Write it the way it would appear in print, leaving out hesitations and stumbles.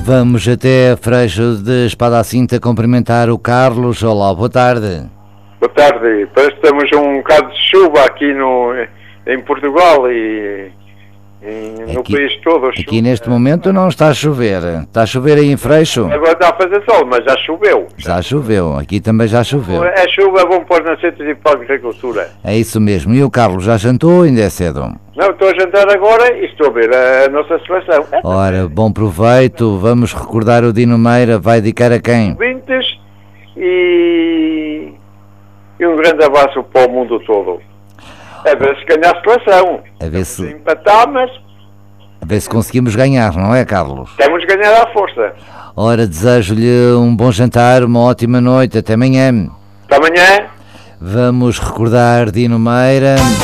Vamos até Freixo de Espada à Cinta cumprimentar o Carlos. Olá, boa tarde. Boa tarde. Parece que temos um bocado de chuva aqui em Portugal e no país todo. Aqui neste momento não está a chover. Está a chover aí em Freixo? Agora está a fazer sol, mas já choveu. Já choveu, aqui também já choveu. É chuva, é bom para os nascentes e para a agricultura. É isso mesmo. E o Carlos já jantou ou ainda é cedo? Não, estou a jantar agora e estou a ver a nossa seleção. Ora, bom proveito. Vamos recordar o Dino Meira. Vai dedicar a quem? Vintes e um grande abraço para o mundo todo. A ver se ganhar a seleção. A ver se empatar, mas conseguimos ganhar, não é, Carlos? temos de ganhar à força. Ora, desejo-lhe um bom jantar, uma ótima noite. Até amanhã. Até amanhã. Vamos recordar Dino Meira.